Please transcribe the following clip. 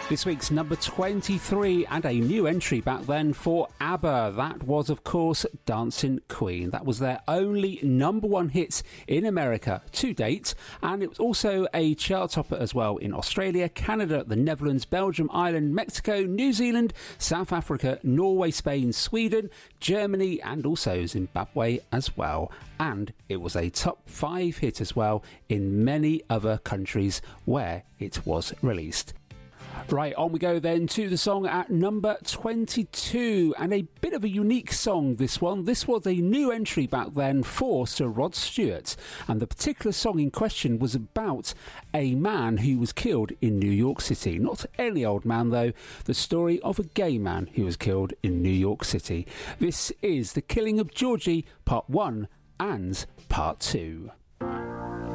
This week's number 23 and a new entry back then for ABBA. That was, of course, Dancing Queen. That was their only number one hit in America to date, and it was also a chart topper as well in Australia, Canada, the Netherlands, Belgium, Ireland, Mexico, New Zealand, South Africa, Norway, Spain, Sweden, Germany, and also Zimbabwe as well. And it was a top 5 hit as well in many other countries where it was released. Right, on we go then to the song at number 22, and a bit of a unique song, this one. This was a new entry back then for Sir Rod Stewart, and the particular song in question was about a man who was killed in New York City. Not any old man though, the story of a gay man who was killed in New York City. This is The Killing of Georgie Part 1 and Part 2.